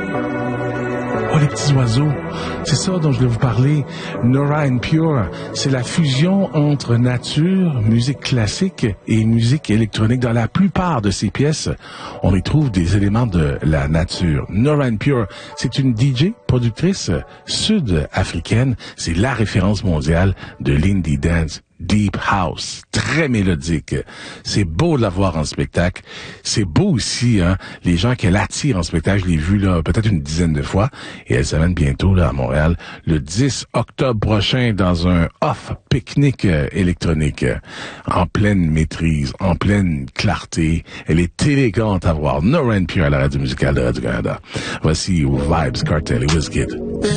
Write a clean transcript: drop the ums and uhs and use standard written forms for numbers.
Oh, les petits oiseaux, c'est ça dont je voulais vous parler. Nora En Pure, c'est la fusion entre nature, musique classique et musique électronique. Dans la plupart de ces pièces, on y trouve des éléments de la nature. Nora En Pure, c'est une DJ, productrice sud-africaine. C'est la référence mondiale de l'indie dance. Deep House, très mélodique. C'est beau de la voir en spectacle. C'est beau aussi, hein, les gens qu'elle attire en spectacle. Je l'ai vu là peut-être une dizaine de fois. Et elle s'amène bientôt là à Montréal le 10 octobre prochain dans un off pique-nique électronique. En pleine maîtrise, en pleine clarté. Elle est élégante à voir. Nora En Pure à la radio musicale de Radio-Canada. Voici Vibes Cartel et Wizkid.